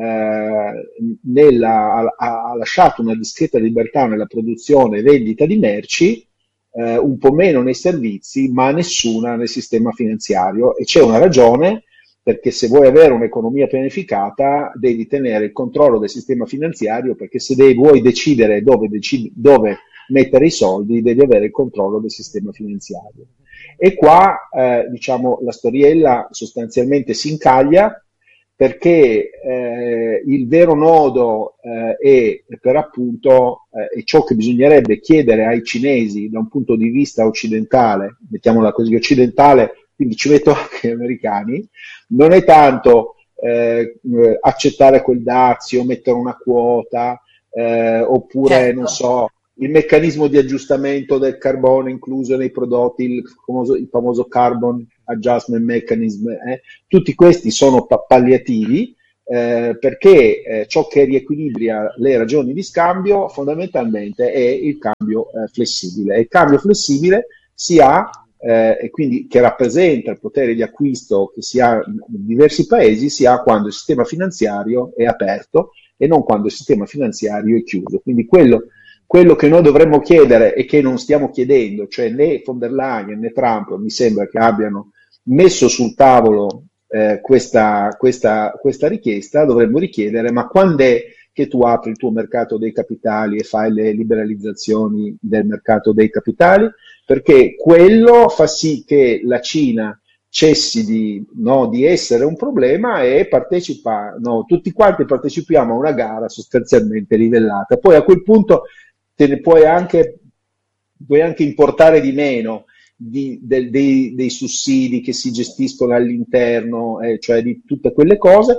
eh, nella, ha, ha lasciato una discreta libertà nella produzione e vendita di merci, Uh, un po' meno nei servizi, ma nessuna nel sistema finanziario, e c'è una ragione, perché se vuoi avere un'economia pianificata devi tenere il controllo del sistema finanziario, perché se devi, vuoi decidere dove, decidi, dove mettere i soldi devi avere il controllo del sistema finanziario. E qua eh, diciamo la storiella sostanzialmente si incaglia, perché eh, il vero nodo eh, è per appunto eh, è ciò che bisognerebbe chiedere ai cinesi da un punto di vista occidentale, mettiamola così, occidentale, quindi ci metto anche gli americani, non è tanto eh, eh, accettare quel dazio, mettere una quota, eh, oppure, Certo. non so, il meccanismo di aggiustamento del carbone incluso nei prodotti, il famoso, il famoso Carbon Adjustment Mechanism, eh. Tutti questi sono pa- palliativi, eh, perché eh, ciò che riequilibra le ragioni di scambio fondamentalmente è il cambio eh, flessibile. E il cambio flessibile si ha, eh, e quindi che rappresenta il potere di acquisto che si ha in diversi paesi, si ha quando il sistema finanziario è aperto e non quando il sistema finanziario è chiuso. Quindi quello, quello che noi dovremmo chiedere e che non stiamo chiedendo, cioè né von der Leyen né Trump mi sembra che abbiano messo sul tavolo eh, questa, questa, questa richiesta, dovremmo richiedere: ma quando è che tu apri il tuo mercato dei capitali e fai le liberalizzazioni del mercato dei capitali? Perché quello fa sì che la Cina cessi di, no, di essere un problema e partecipa, no, tutti quanti partecipiamo a una gara sostanzialmente livellata. Poi a quel punto te ne puoi anche, puoi anche importare di meno di, de, dei, dei sussidi che si gestiscono all'interno, eh, cioè di tutte quelle cose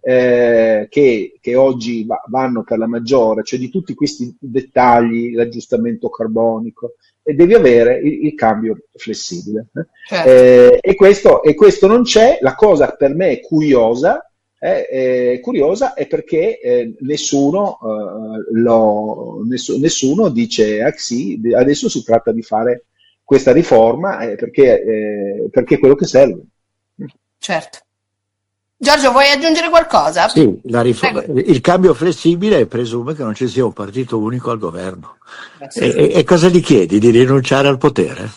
eh, che, che oggi va, vanno per la maggiore, cioè di tutti questi dettagli, l'aggiustamento carbonico, e devi avere il, il cambio flessibile. Eh? Certo. Eh, e, questo, e questo non c'è. La cosa per me curiosa, eh, eh, curiosa è perché eh, nessuno, eh, lo, nessuno, nessuno dice ah, sì, adesso si tratta di fare questa riforma eh, perché, eh, perché è quello che serve. Certo. Giorgio, vuoi aggiungere qualcosa? Sì, la riforma, il cambio flessibile presume che non ci sia un partito unico al governo. Eh, sì. E, e cosa gli chiedi? Di rinunciare al potere?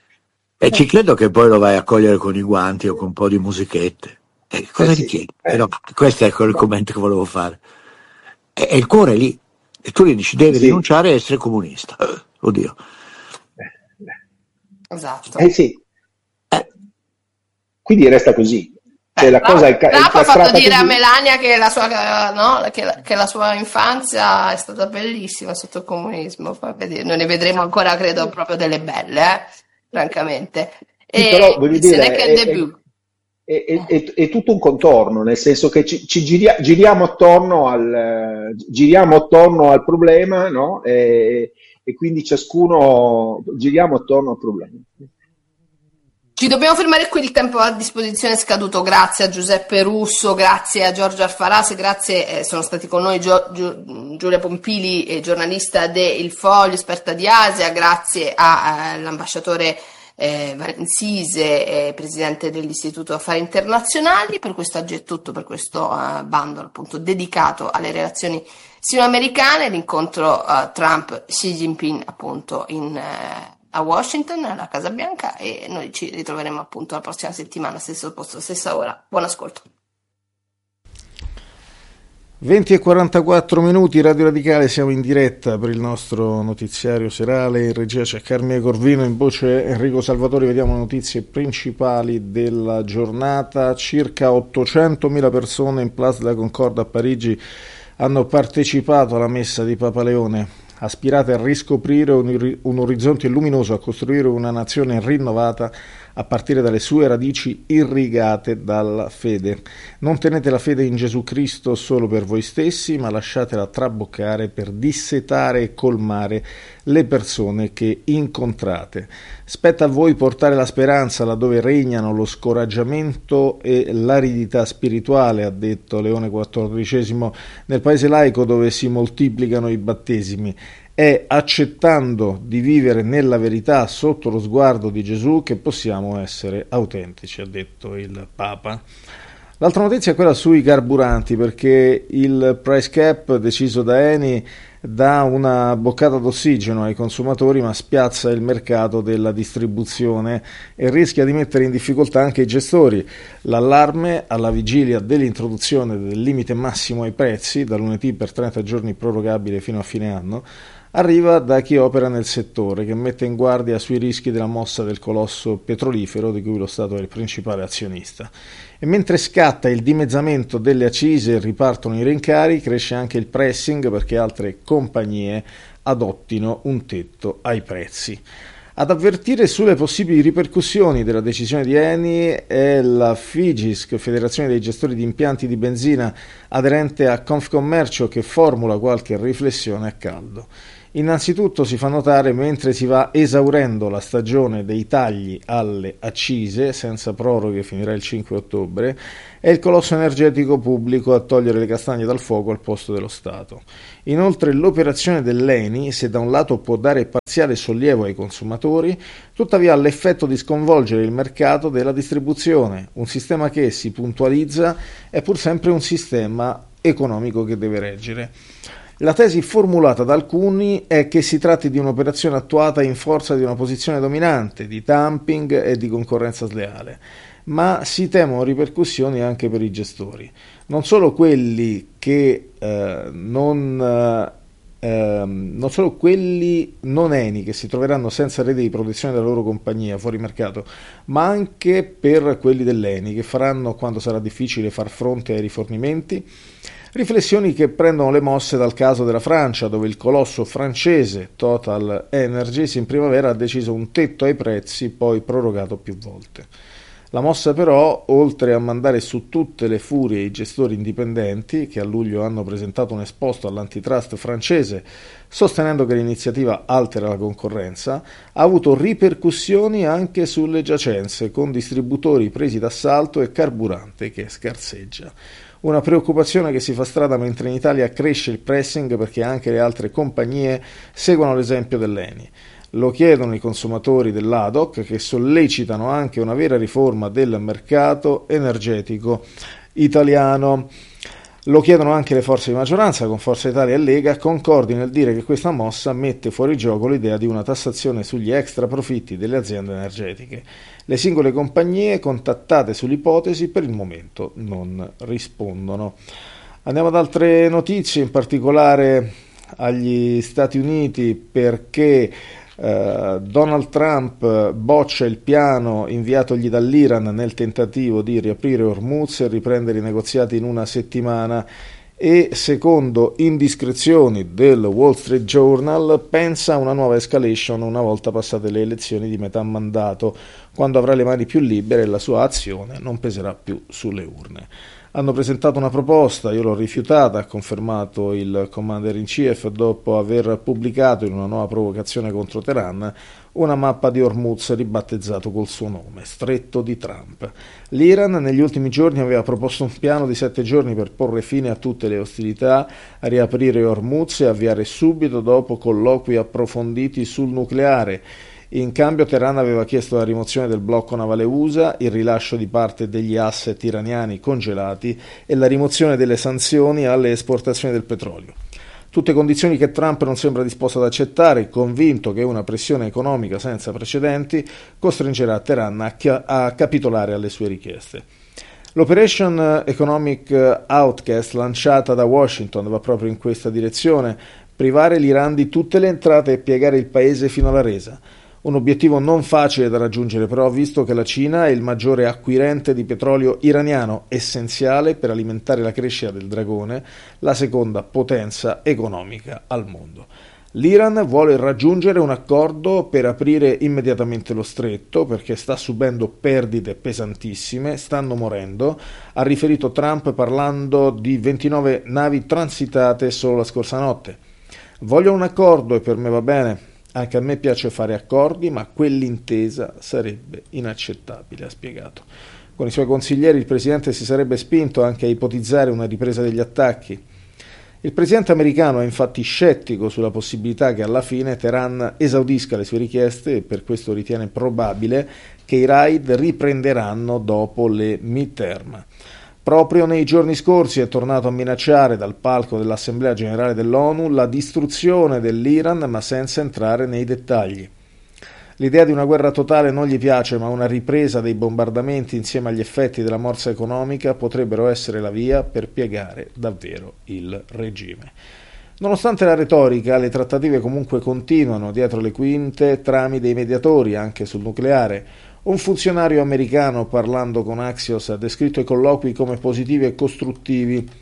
E ci credo che poi lo vai a cogliere con i guanti o con un po' di musichette. E cosa Eh gli sì, chiedi? eh. Eh no, questo è il commento che volevo fare. E, e il cuore è lì. E tu gli dici devi Sì. rinunciare a essere comunista. Eh, oddio. Esatto. Eh sì. Eh. Quindi resta così. Cioè, Eh, la cosa è, Trump è ha fatto incastrata dire a così. Melania che la, sua, no, che, la, che la sua infanzia è stata bellissima sotto il comunismo. Poi vedi- noi ne vedremo ancora, credo, proprio delle belle, eh, francamente. Sì, E però voglio se dire, ne che è, il è- debut. è- è- è- è tutto un contorno, nel senso che ci, ci giria- giriamo attorno al, eh, giriamo attorno al problema, no? E, e quindi ciascuno giriamo attorno al problema. Ci dobbiamo fermare qui, il tempo a disposizione è scaduto. Grazie a Giuseppe Russo, grazie a Giorgio Alfarasi, grazie, eh, sono stati con noi Gio- Gio- Giulia Pompili, eh, giornalista de Il Foglio, esperta di Asia, grazie all'ambasciatore eh, Valensise, eh, presidente dell'Istituto Affari Internazionali. Per questo oggi è tutto, per questo eh, bundle appunto dedicato alle relazioni sino-americane, l'incontro eh, Trump-Xi Jinping appunto in... Eh, a Washington, alla Casa Bianca, e noi ci ritroveremo appunto la prossima settimana, stesso posto, stessa ora. Buon ascolto. venti e quarantaquattro minuti, Radio Radicale, siamo in diretta per il nostro notiziario serale. In regia c'è Carmine Corvino, in voce Enrico Salvatori. Vediamo le notizie principali della giornata. Circa ottocentomila persone in Place de la Concorde a Parigi hanno partecipato alla messa di Papa Leone, aspirate a riscoprire un, un orizzonte luminoso, a costruire una nazione rinnovata a partire dalle sue radici irrigate dalla fede. Non tenete la fede in Gesù Cristo solo per voi stessi, ma lasciatela traboccare per dissetare e colmare le persone che incontrate. Spetta a voi portare la speranza laddove regnano lo scoraggiamento e l'aridità spirituale, ha detto Leone quattordicesimo, nel paese laico dove si moltiplicano i battesimi. È accettando di vivere nella verità sotto lo sguardo di Gesù che possiamo essere autentici, ha detto il Papa. L'altra notizia è quella sui carburanti, perché il price cap deciso da Eni dà una boccata d'ossigeno ai consumatori, ma spiazza il mercato della distribuzione e rischia di mettere in difficoltà anche i gestori. L'allarme alla vigilia dell'introduzione del limite massimo ai prezzi, da lunedì per trenta giorni prorogabile fino a fine anno, arriva da chi opera nel settore, che mette in guardia sui rischi della mossa del colosso petrolifero di cui lo Stato è il principale azionista. E mentre scatta il dimezzamento delle accise e ripartono i rincari, cresce anche il pressing perché altre compagnie adottino un tetto ai prezzi. Ad avvertire sulle possibili ripercussioni della decisione di Eni è la FIGISC, Federazione dei gestori di impianti di benzina aderente a Confcommercio, che formula qualche riflessione a caldo. Innanzitutto si fa notare, mentre si va esaurendo la stagione dei tagli alle accise, senza proroghe finirà il cinque ottobre, è il colosso energetico pubblico a togliere le castagne dal fuoco al posto dello Stato. Inoltre l'operazione dell'Eni, se da un lato può dare parziale sollievo ai consumatori, tuttavia ha l'effetto di sconvolgere il mercato della distribuzione, un sistema che, si puntualizza, è pur sempre un sistema economico che deve reggere. La tesi formulata da alcuni è che si tratti di un'operazione attuata in forza di una posizione dominante, di dumping e di concorrenza sleale, ma si temono ripercussioni anche per i gestori, non solo quelli che eh, non, eh, non solo quelli non Eni che si troveranno senza rete di protezione della loro compagnia fuori mercato, ma anche per quelli dell'Eni che faranno, quando sarà difficile far fronte ai rifornimenti. Riflessioni che prendono le mosse dal caso della Francia, dove il colosso francese Total Energies in primavera ha deciso un tetto ai prezzi, poi prorogato più volte. La mossa però, oltre a mandare su tutte le furie i gestori indipendenti, che a luglio hanno presentato un esposto all'antitrust francese sostenendo che l'iniziativa altera la concorrenza, ha avuto ripercussioni anche sulle giacenze, con distributori presi d'assalto e carburante che scarseggia. Una preoccupazione che si fa strada mentre in Italia cresce il pressing, perché anche le altre compagnie seguono l'esempio dell'Eni. Lo chiedono i consumatori dell'A D O C, che sollecitano anche una vera riforma del mercato energetico italiano. Lo chiedono anche le forze di maggioranza, con Forza Italia e Lega, concordi nel dire che questa mossa mette fuori gioco l'idea di una tassazione sugli extra profitti delle aziende energetiche. Le singole compagnie contattate sull'ipotesi per il momento non rispondono. Andiamo ad altre notizie, in particolare agli Stati Uniti, perché Uh, Donald Trump boccia il piano inviatogli dall'Iran nel tentativo di riaprire Hormuz e riprendere i negoziati in una settimana, e secondo indiscrezioni del Wall Street Journal pensa a una nuova escalation una volta passate le elezioni di metà mandato, quando avrà le mani più libere e la sua azione non peserà più sulle urne. Hanno presentato una proposta, io l'ho rifiutata, ha confermato il Commander in Chief dopo aver pubblicato in una nuova provocazione contro Teheran una mappa di Hormuz ribattezzato col suo nome, Stretto di Trump. L'Iran negli ultimi giorni aveva proposto un piano di sette giorni per porre fine a tutte le ostilità, a riaprire Hormuz e avviare subito dopo colloqui approfonditi sul nucleare. In cambio Teheran aveva chiesto la rimozione del blocco navale U S A, il rilascio di parte degli asset iraniani congelati e la rimozione delle sanzioni alle esportazioni del petrolio. Tutte condizioni che Trump non sembra disposto ad accettare, convinto che una pressione economica senza precedenti costringerà Teheran a, chia- a capitolare alle sue richieste. L'Operation Economic Outcast lanciata da Washington va proprio in questa direzione: privare l'Iran di tutte le entrate e piegare il paese fino alla resa. Un obiettivo non facile da raggiungere però, visto che la Cina è il maggiore acquirente di petrolio iraniano, essenziale per alimentare la crescita del dragone, la seconda potenza economica al mondo. L'Iran vuole raggiungere un accordo per aprire immediatamente lo stretto, perché sta subendo perdite pesantissime, stanno morendo, ha riferito Trump parlando di ventinove navi transitate solo la scorsa notte. Voglio un accordo e per me va bene. Anche a me piace fare accordi, ma quell'intesa sarebbe inaccettabile, ha spiegato. Con i suoi consiglieri il presidente si sarebbe spinto anche a ipotizzare una ripresa degli attacchi. Il presidente americano è infatti scettico sulla possibilità che alla fine Teheran esaudisca le sue richieste e per questo ritiene probabile che i raid riprenderanno dopo le midterm. Proprio nei giorni scorsi è tornato a minacciare dal palco dell'Assemblea Generale dell'ONU la distruzione dell'Iran, ma senza entrare nei dettagli. L'idea di una guerra totale non gli piace, ma una ripresa dei bombardamenti insieme agli effetti della morsa economica potrebbero essere la via per piegare davvero il regime. Nonostante la retorica, le trattative comunque continuano dietro le quinte tramite i mediatori, anche sul nucleare. Un funzionario americano, parlando con Axios, ha descritto i colloqui come positivi e costruttivi.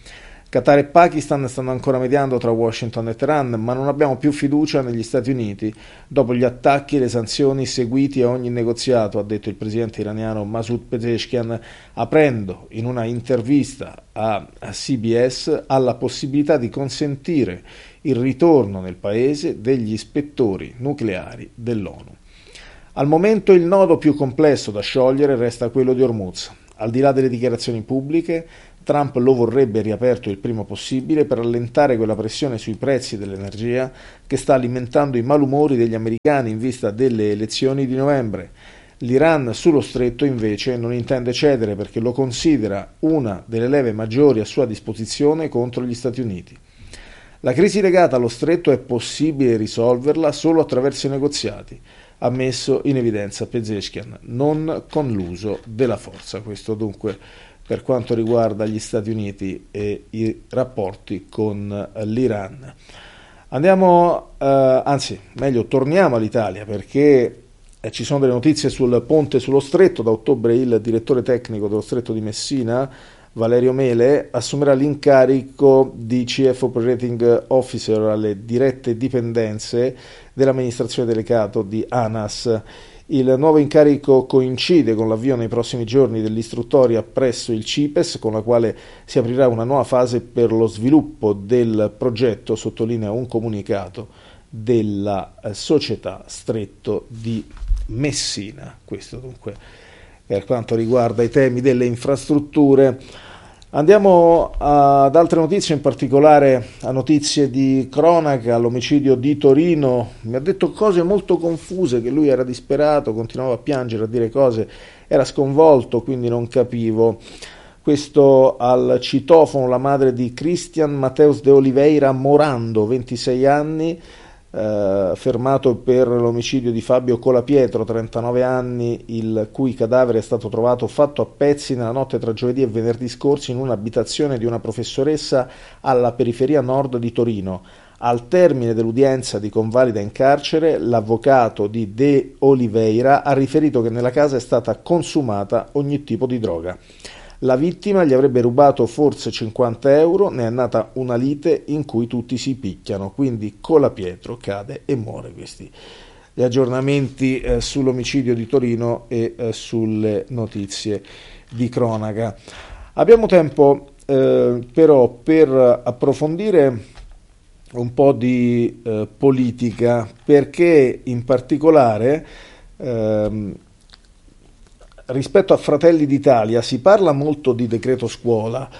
Qatar e Pakistan stanno ancora mediando tra Washington e Teheran, ma non abbiamo più fiducia negli Stati Uniti dopo gli attacchi e le sanzioni seguiti a ogni negoziato, ha detto il presidente iraniano Masoud Pezeshkian, aprendo in una intervista a C B S alla possibilità di consentire il ritorno nel paese degli ispettori nucleari dell'ONU. Al momento il nodo più complesso da sciogliere resta quello di Hormuz. Al di là delle dichiarazioni pubbliche, Trump lo vorrebbe riaperto il prima possibile per allentare quella pressione sui prezzi dell'energia che sta alimentando i malumori degli americani in vista delle elezioni di novembre. L'Iran sullo stretto invece non intende cedere perché lo considera una delle leve maggiori a sua disposizione contro gli Stati Uniti. La crisi legata allo stretto è possibile risolverla solo attraverso i negoziati, ha messo in evidenza Pezeshkian, non con l'uso della forza. Questo dunque per quanto riguarda gli Stati Uniti e i rapporti con l'Iran. Andiamo, eh, anzi, meglio, torniamo all'Italia perché eh, ci sono delle notizie sul ponte sullo stretto. Da ottobre il direttore tecnico dello stretto di Messina, Valerio Mele, assumerà l'incarico di C F Operating Officer alle dirette dipendenze dell'amministrazione delegato di ANAS. Il nuovo incarico coincide con l'avvio nei prossimi giorni dell'istruttoria presso il CIPES, con la quale si aprirà una nuova fase per lo sviluppo del progetto, sottolinea un comunicato della società Stretto di Messina. Questo dunque per quanto riguarda i temi delle infrastrutture. Andiamo ad altre notizie, in particolare a notizie di cronaca. L'omicidio di Torino, mi ha detto cose molto confuse, che lui era disperato, continuava a piangere, a dire cose, era sconvolto, quindi non capivo. Questo al citofono la madre di Cristian Mateus de Oliveira Morando, ventisei anni, Eh, fermato per l'omicidio di Fabio Colapietro, trentanove anni, il cui cadavere è stato trovato fatto a pezzi nella notte tra giovedì e venerdì scorsi in un'abitazione di una professoressa alla periferia nord di Torino. Al termine dell'udienza di convalida in carcere, l'avvocato di De Oliveira ha riferito che nella casa è stata consumata ogni tipo di droga. La vittima gli avrebbe rubato forse cinquanta euro, ne è nata una lite in cui tutti si picchiano, quindi Colapietro cade e muore. Questi gli aggiornamenti eh, sull'omicidio di Torino e eh, sulle notizie di cronaca. Abbiamo tempo eh, però per approfondire un po' di eh, politica, perché in particolare ehm, rispetto a Fratelli d'Italia si parla molto di decreto scuola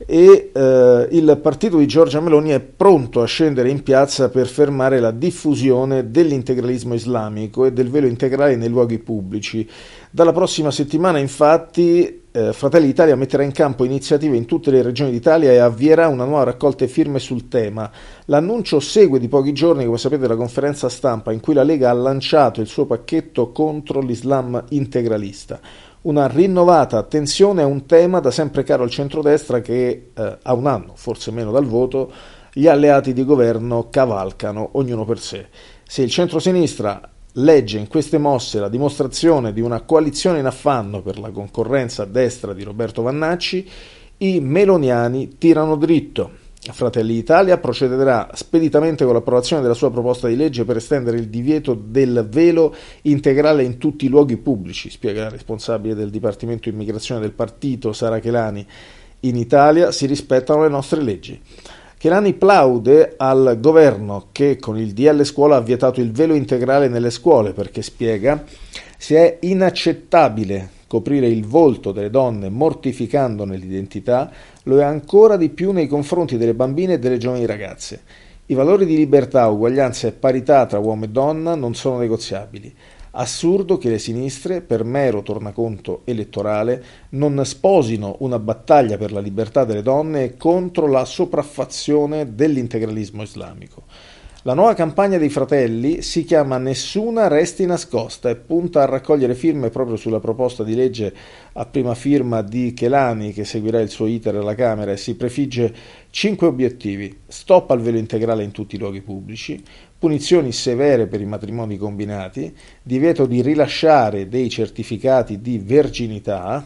e eh, il partito di Giorgia Meloni è pronto a scendere in piazza per fermare la diffusione dell'integralismo islamico e del velo integrale nei luoghi pubblici. Dalla prossima settimana, infatti, eh, Fratelli d'Italia metterà in campo iniziative in tutte le regioni d'Italia e avvierà una nuova raccolta firme sul tema. L'annuncio segue di pochi giorni, come sapete, la conferenza stampa in cui la Lega ha lanciato il suo pacchetto contro l'Islam integralista. Una rinnovata attenzione a un tema da sempre caro al centrodestra che eh, a un anno, forse meno dal voto, gli alleati di governo cavalcano ognuno per sé. Se il centrosinistra legge in queste mosse la dimostrazione di una coalizione in affanno per la concorrenza a destra di Roberto Vannacci, i meloniani tirano dritto. Fratelli d'Italia procederà speditamente con l'approvazione della sua proposta di legge per estendere il divieto del velo integrale in tutti i luoghi pubblici, spiega la responsabile del Dipartimento Immigrazione del partito, Sara Chelani. In Italia si rispettano le nostre leggi. Chelani plaude al governo che con il D L Scuola ha vietato il velo integrale nelle scuole perché, spiega, se è inaccettabile coprire il volto delle donne mortificandone l'identità, lo è ancora di più nei confronti delle bambine e delle giovani ragazze. I valori di libertà, uguaglianza e parità tra uomo e donna non sono negoziabili. Assurdo che le sinistre, per mero tornaconto elettorale, non sposino una battaglia per la libertà delle donne contro la sopraffazione dell'integralismo islamico. La nuova campagna dei Fratelli si chiama Nessuna resti nascosta e punta a raccogliere firme proprio sulla proposta di legge a prima firma di Chelani, che seguirà il suo iter alla Camera, e si prefigge cinque obiettivi: stop al velo integrale in tutti i luoghi pubblici, punizioni severe per i matrimoni combinati, divieto di rilasciare dei certificati di verginità,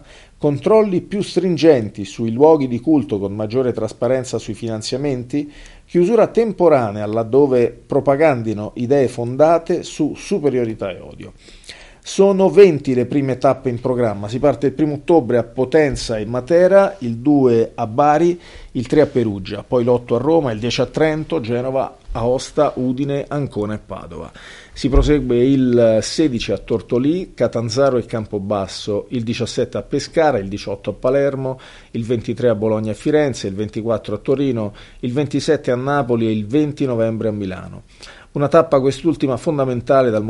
controlli più stringenti sui luoghi di culto con maggiore trasparenza sui finanziamenti, chiusura temporanea laddove propagandino idee fondate su superiorità e odio. Sono venti le prime tappe in programma, si parte il primo ottobre a Potenza e Matera, il due a Bari, il tre a Perugia, poi l'otto a Roma, il dieci a Trento, Genova, Aosta, Udine, Ancona e Padova. Si prosegue il sedici a Tortolì, Catanzaro e Campobasso, il diciassette a Pescara, il diciotto a Palermo, il ventitré a Bologna e Firenze, il ventiquattro a Torino, il ventisette a Napoli e il venti novembre a Milano. Una tappa quest'ultima fondamentale dal